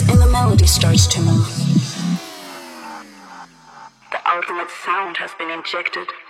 and the melody starts to move. The ultimate sound has been injected.